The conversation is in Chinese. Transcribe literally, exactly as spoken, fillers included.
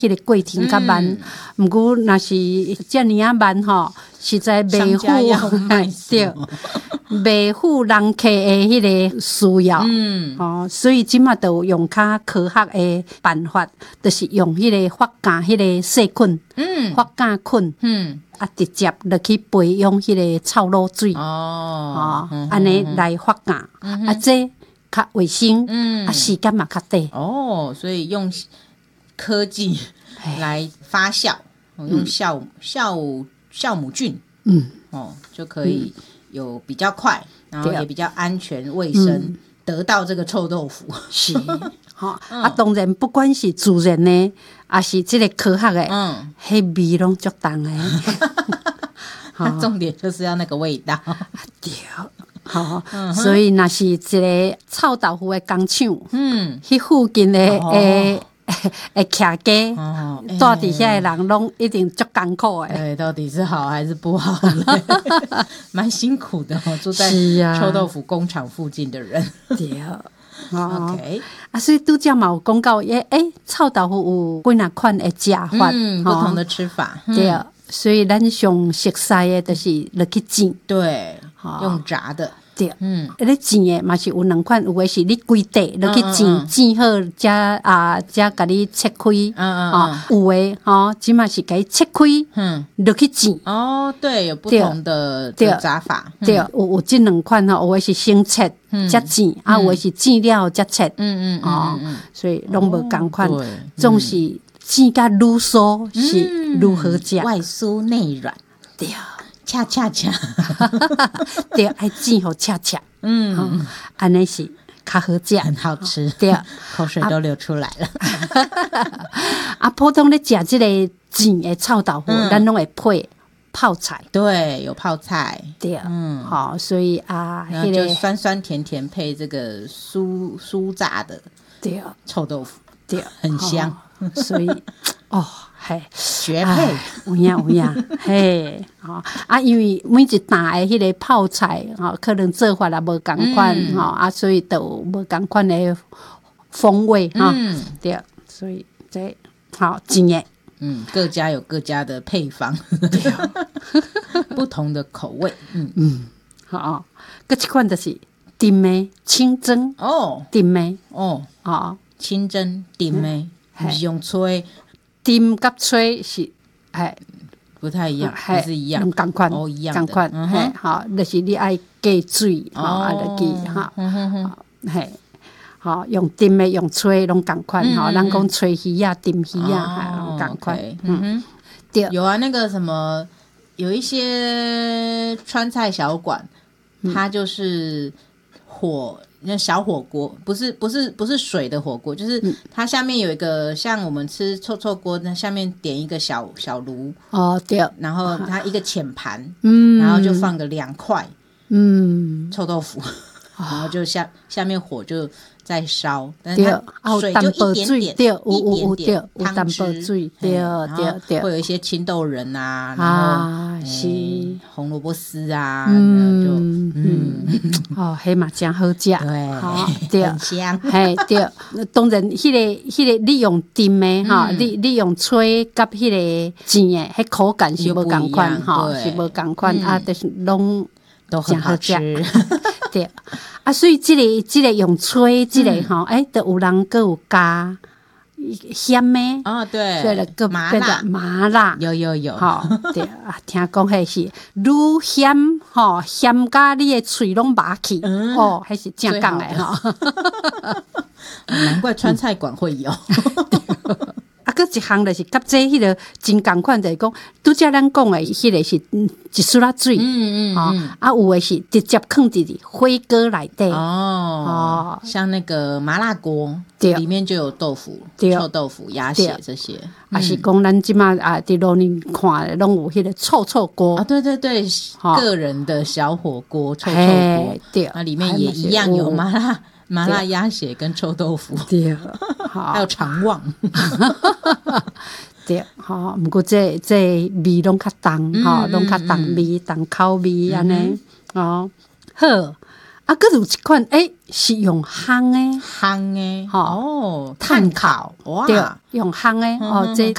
迄个过程较慢，毋过若是遮尔啊慢吼，实在袂符对，袂符人客的迄个需要。嗯，哦，所以即马就用较科学的办法，就是用迄个发酵迄个细菌，嗯，发酵菌，嗯，啊，直接落去培养迄个臭卤水。哦，哦，安尼来发酵，啊，这较卫生，嗯，啊，时间嘛较短。 哦，所以用科技来发酵，哦、用酵酵酵母菌，嗯，哦，就可以有比较快，然后也比较安全卫生，嗯、得到这个臭豆腐。 是，好、哦嗯、啊，当然不管是自然的，还是这个科学的，嗯，迄味拢足重的。 它重点就是要那个味道。 对。好、嗯，所以若是一个臭豆腐的工厂，嗯，迄附近的诶诶徛家，哦，住伫遐的人拢一定足艰苦的。 对，到底是好还是不好嘞？蛮辛苦的哦，住在臭豆腐工厂附近的人。 对，哦 ，OK， 啊，所以拄则嘛有讲到，诶诶，臭豆腐有几若款的食法， 嗯，不同的吃法， 嗯、对。所以咱上熟悉的就是落去煎， 对，用炸的， 对，嗯，咧煎的嘛是有两款，有的是你规地落去煎，煎好才啊才甲你切开，嗯嗯啊，有的吼，即嘛是甲伊切开，嗯，落去煎。 哦，对，有不同的炸法， 对，有有这两款吼，有的是先切才煎，啊，有的是煎了才切，嗯嗯哦，所以拢无共款，总是。煎甲愈酥是愈好食， 外酥内软， 对， 恰恰恰， 对，爱煎好恰恰，嗯，安尼是较好食， 很好吃， 对， 口水都流出来了。 啊，普通咧食即个煎的臭豆腐，咱拢会配泡菜， 对，有泡菜， 对，嗯，好，所以啊， 然后就酸酸甜甜配这个酥酥炸的， 对， 臭豆腐， 对， 很香。 所以，哦，嘿， 绝配， 有影有影，嘿，吼啊，因为每一打的迄个泡菜，吼，可能做法也无共款，吼、嗯、啊，所以都无共款的风味，哈、嗯，对，所以这好真的， 嗯，各家有各家的配方，对，不同的口味，嗯嗯，好，擱一款就是甜的清蒸哦，甜的哦，啊，清蒸甜的。不是用吹， 甜甲吹是哎不太一样，不是一样， 同款哦一样同款，嘿，好，就是你爱加水，吼，啊，落去哈，嘿，好，用甜的用吹拢同款，吼，咱讲吹鱼啊、甜鱼啊，拢同款，嗯， 对，有啊，那个什么，有一些川菜小馆，它就是火。那小火锅不是不是不是水的火锅，就是它下面有一个像我们吃臭臭锅，那下面点一个小小炉哦，对， 然后它一个浅盘，嗯，然后就放个两块，嗯，臭豆腐，然后就下下面火就在烧，但是它水就一点点， 对， 一点点汤汁，对对对， 会有一些青豆仁啊，然后是红萝卜丝啊，嗯就嗯，哦，迄嘛真好食， 对， 对， 很香， 嘿对，当然，迄个迄个你用甜的哈，你你用吹甲迄个煎的，迄口感是无共款哈，是无共款啊，但是拢都很好吃， 对。啊，所以即、這个即、這个用吹即、這个吼，诶、嗯，都、欸、有人佫有加咸的哦，对， 所以个麻辣麻辣， 有有有， 吼、哦，对啊，听讲迄是愈咸吼，咸甲你的喙拢麻去，嗯、哦，迄是正讲的吼， 难怪川菜馆会有。 啊，佫一项就是甲这迄个真共款，就是讲拄则咱讲的迄个是一丝仔水，嗯嗯，吼、嗯，啊有的是直接放伫伫火锅内底， 哦，哦，像那个麻辣锅，里面就有豆腐、臭豆腐、鸭血这些， 啊是讲咱即马啊伫路面看拢有迄个臭臭锅啊，对对对，个人的小火锅、臭臭锅，对，那里面也一样有麻辣。麻辣鸭血跟臭豆腐， 对， 还有肠旺， 对，好，不过这这味拢较重，吼，拢较重味、重口味安尼，哦，好，啊，佫有一款，诶，是用烘诶， 烘诶， 吼， 哦，炭烤，哇， 对，用烘诶，哦，这